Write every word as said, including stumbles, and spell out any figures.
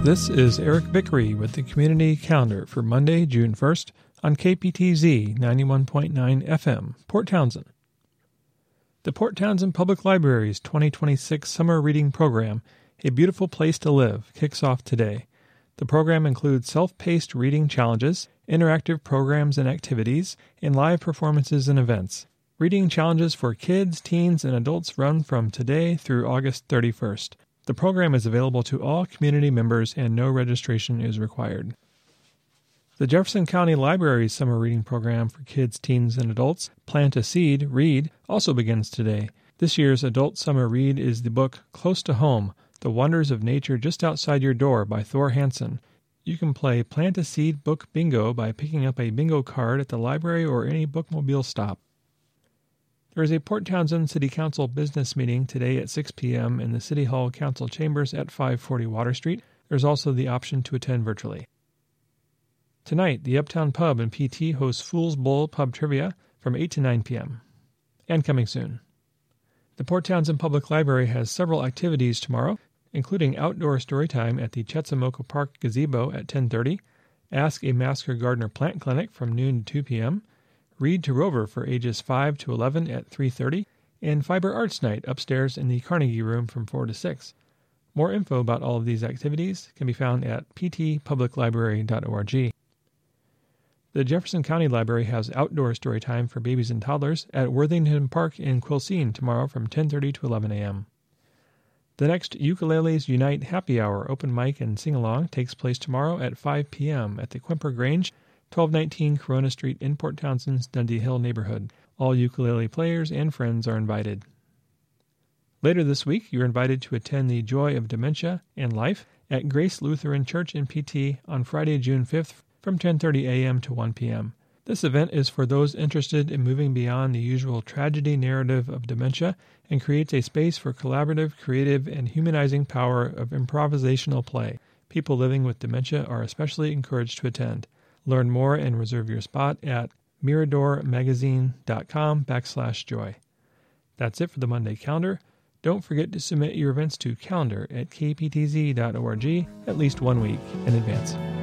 This is Eric Vickery with the Community Calendar for Monday, June first on K P T Z ninety-one point nine F M, Port Townsend. The Port Townsend Public Library's twenty twenty-six Summer Reading Program, A Beautiful Place to Live, kicks off today. The program includes self-paced reading challenges, interactive programs and activities, and live performances and events. Reading challenges for kids, teens, and adults run from today through August thirty-first. The program is available to all community members and no registration is required. The Jefferson County Library's summer reading program for kids, teens, and adults, Plant a Seed, Read, also begins today. This year's adult summer read is the book Close to Home, The Wonders of Nature Just Outside Your Door by Thor Hansen. You can play Plant a Seed Book Bingo by picking up a bingo card at the library or any bookmobile stop. There is a Port Townsend City Council business meeting today at six p.m. in the City Hall Council Chambers at five forty Water Street. There's also the option to attend virtually. Tonight, the Uptown Pub in P T hosts Fool's Bowl Pub Trivia from eight to nine p.m. And coming soon. The Port Townsend Public Library has several activities tomorrow, including outdoor storytime at the Chetzemoka Park Gazebo at ten thirty, Ask a Masker Gardener Plant Clinic from noon to two p.m., Read to Rover for ages five to eleven at three thirty, and Fiber Arts Night upstairs in the Carnegie Room from four to six. More info about all of these activities can be found at p t public library dot org. The Jefferson County Library has outdoor story time for babies and toddlers at Worthington Park in Quilcene tomorrow from ten thirty to eleven a.m. The next Ukuleles Unite Happy Hour open mic and sing-along takes place tomorrow at five p.m. at the Quimper Grange, twelve nineteen Corona Street in Port Townsend's Dundee Hill neighborhood. All ukulele players and friends are invited. Later this week, you're invited to attend the Joy of Dementia and Life at Grace Lutheran Church in P T on Friday, June fifth from ten thirty a.m. to one p.m. This event is for those interested in moving beyond the usual tragedy narrative of dementia and creates a space for collaborative, creative, and humanizing power of improvisational play. People living with dementia are especially encouraged to attend. Learn more and reserve your spot at miradormagazine.com backslash joy. That's it for the Monday calendar. Don't forget to submit your events to calendar at k p t z dot org at least one week in advance.